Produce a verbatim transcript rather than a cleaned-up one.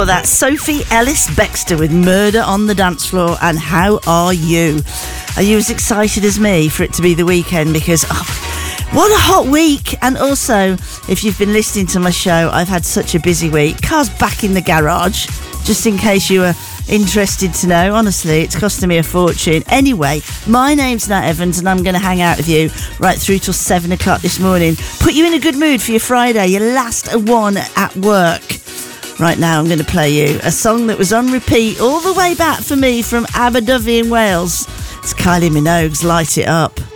Well, that's Sophie Ellis-Bextor with Murder on the Dance Floor. And how are you? Are you as excited as me for it to be the weekend? Because oh, what a hot week. And also, if you've been listening to my show, I've had such a busy week. Car's back in the garage, just in case you were interested to know. Honestly, it's costing me a fortune. Anyway, my name's Nat Evans and I'm going to hang out with you right through till seven o'clock this morning. Put you in a good mood for your Friday, your last one at work. Right now I'm going to play you a song that was on repeat all the way back for me from Aberdyfi in Wales. It's Kylie Minogue's Light It Up.